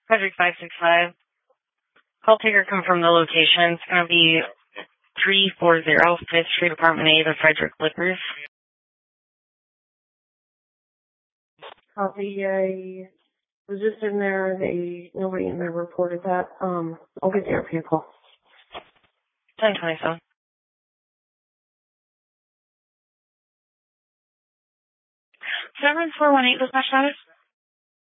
Frederick 565. Call taker confirm the location. It's going to be 340 5th Street, Apartment A, the Frederick Liquors. Copy. I was just in there. Nobody in there reported that. I'll get the RP call. 1027. 7418 dispatch status.